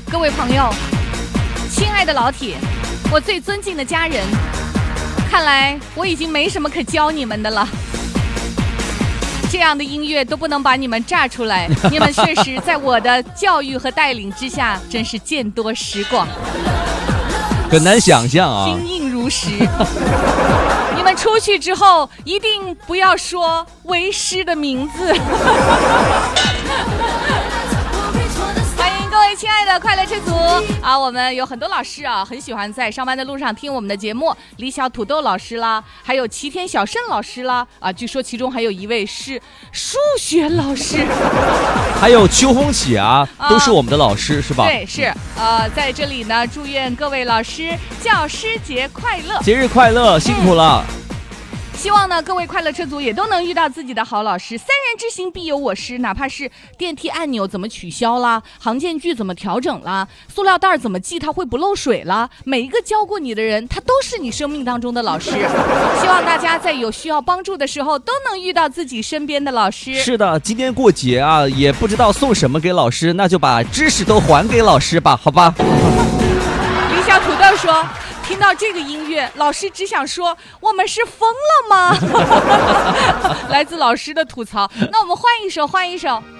各位朋友，亲爱的老铁，我最尊敬的家人，看来我已经没什么可教你们的了。这样的音乐都不能把你们炸出来，你们确实在我的教育和带领之下，真是见多识广， 很难想象啊， 心硬如石。你们出去之后一定不要说为师的名字。各位亲爱的快乐车族啊，我们有很多老师啊，很喜欢在上班的路上听我们的节目，李小土豆老师啦，还有齐天小圣老师啦，啊，据说其中还有一位是数学老师， 还有邱红启啊，都是我们的老师，是吧？ 对，是。在这里呢，祝愿各位老师教师节快乐， 节日快乐，辛苦了。 希望呢，各位快乐车族也都能遇到自己的好老师。三人之行必有我师，哪怕是电梯按钮怎么取消啦，航间距怎么调整啦，塑料袋怎么系它会不漏水啦，每一个教过你的人，他都是你生命当中的老师。希望大家在有需要帮助的时候，都能遇到自己身边的老师。 是的，今天过节啊，也不知道送什么给老师，那就把知识都还给老师吧，好吧？ 李小土豆说，听到这个音乐，老师只想说我们是疯了吗？来自老师的吐槽。那我们换一首